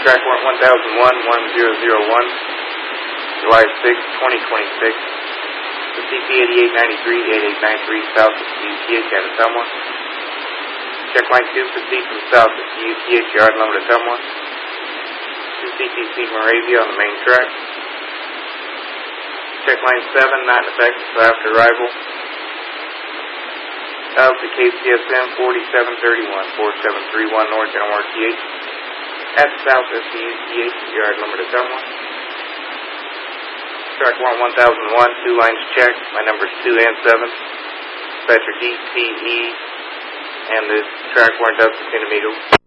Track warrant 1001-1001, July 6, 2026. The CP8893-8893 south of CUTH at Ottumwa. Check line 2, proceed from south of CUTH, yard limit Ottumwa. 2 CTC Moravia on the main track. Check line 7, not in effect until after arrival. South to KCSM 4731, 4731 North NRTH. At the south of CUTH, yard limit Ottumwa. Track warrant 1001, 2 lines checked. My numbers 2 and 7. Dispatcher DTE, and this track warrant up to San Amigo.